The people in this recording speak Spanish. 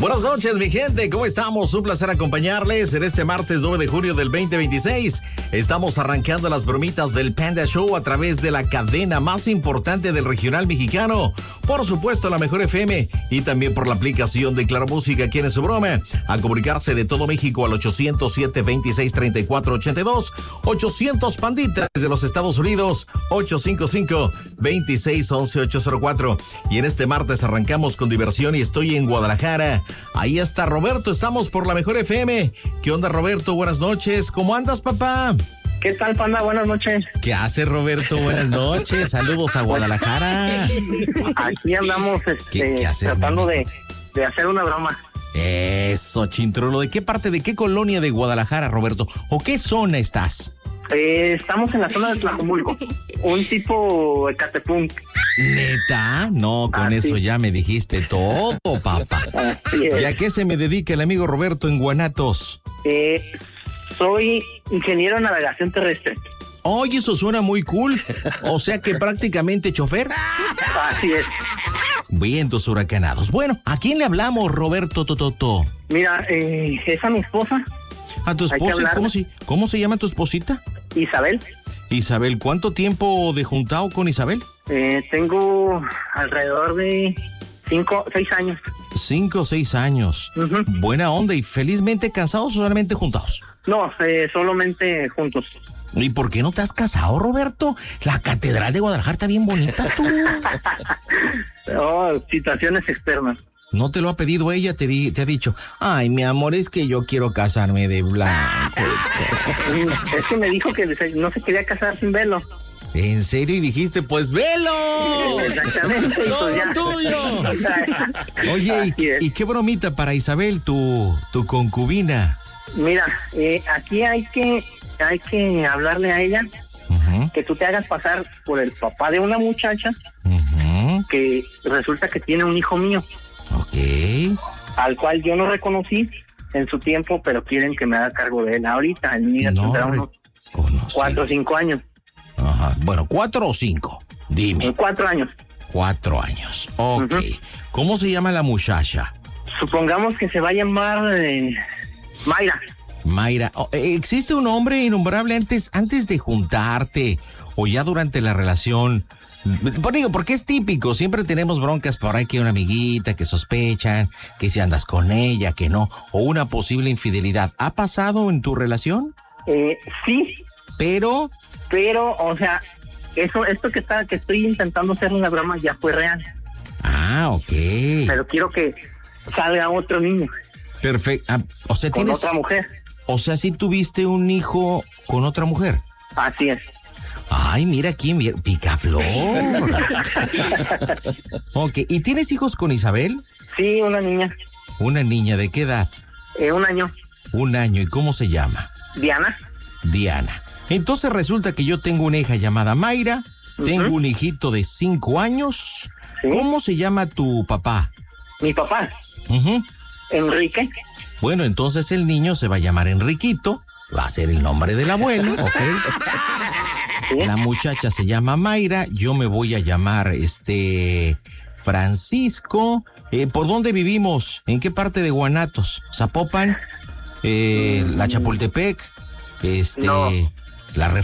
Buenas noches, mi gente, ¿cómo estamos? Un placer acompañarles en este martes 9 de junio del 2026. Estamos arrancando las bromitas del Panda Show a través de la cadena más importante del regional mexicano. Por supuesto, la Mejor FM y también por la aplicación de Claro Música. ¿Quién es su broma? A comunicarse de todo México al 807-2634-82, 800 panditas de los Estados Unidos, 855-2611-804. Y en este martes arrancamos con diversión y estoy en Guadalajara. Ahí está Roberto, estamos por la Mejor FM. ¿Qué onda, Roberto? Buenas noches. ¿Cómo andas, papá? ¿Qué tal, Panda? Buenas noches. ¿Qué hace, Roberto? Buenas noches. Saludos a Guadalajara. Aquí andamos ¿Qué haces, tratando de hacer una broma. Eso, Chintrolo. ¿De qué parte, de qué colonia de Guadalajara, Roberto? ¿O qué zona estás? Estamos en la zona de Tlajomulco, un tipo Ecatepunk. ¿Neta? No, con eso ya me dijiste todo, papá. ¿Y a qué se me dedica el amigo Roberto en Guanatos? Soy ingeniero en navegación terrestre. Oye, eso suena muy cool. O sea que prácticamente chofer. Así es. Vientos huracanados. Bueno, ¿a quién le hablamos, Roberto Tototo? Mira, es a mi esposa. ¿A tu esposa? ¿Cómo se llama tu esposita? Isabel. Isabel, ¿cuánto tiempo de juntado con Isabel? Tengo alrededor de 5 o 6 años. 5 o 6 años. Uh-huh. Buena onda. ¿Y felizmente casados o solamente juntados? No, solamente juntos. ¿Y por qué no te has casado, Roberto? La Catedral de Guadalajara está bien bonita, tú. Situaciones externas. ¿No te lo ha pedido ella? ¿Te ha dicho? Ay, mi amor, es que yo quiero casarme de blanco. Es que me dijo que no se quería casar sin velo. ¿En serio? Y dijiste, pues velo. Exactamente. Todo pues tuyo. Oye, ¿y qué bromita para Isabel, tu concubina? Mira, aquí hay que hablarle a ella, uh-huh, que tú te hagas pasar por el papá de una muchacha, uh-huh, que resulta que tiene un hijo mío. Ok. Al cual yo no reconocí en su tiempo, pero quieren que me haga cargo de él ahorita. El niño tendrá unos 4 o 5 años. Ajá. Bueno, 4 o 5. Dime. 4 años. 4 años. Ok. Uh-huh. ¿Cómo se llama la muchacha? Supongamos que se va a llamar Mayra. Mayra. ¿Existe un hombre innombrable antes de juntarte o ya durante la relación? Digo, porque es típico, siempre tenemos broncas por ahí, que una amiguita, que sospechan, que si andas con ella, que no, o una posible infidelidad. ¿Ha pasado en tu relación? Sí. Pero, o sea, esto que estoy intentando hacer una broma ya fue real. Ah, ok. Pero quiero que salga otro niño. Perfecto. O sea, con otra mujer. O sea, ¿sí tuviste un hijo con otra mujer? Así es. Ay, mira quién, picaflor. Ok, ¿y tienes hijos con Isabel? Sí, una niña. ¿Una niña de qué edad? 1 año. 1 año, ¿y cómo se llama? Diana. Diana. Entonces resulta que yo tengo una hija llamada Mayra, uh-huh, tengo un hijito de 5 años. ¿Sí? ¿Cómo se llama tu papá? Mi papá. Uh-huh. Enrique. Bueno, entonces el niño se va a llamar Enriquito, va a ser el nombre del abuelo, ¿ok? ¿Sí? La muchacha se llama Mayra, yo me voy a llamar Francisco. ¿Por dónde vivimos? ¿En qué parte de Guanatos? ¿Zapopan? ¿La Chapultepec? No. La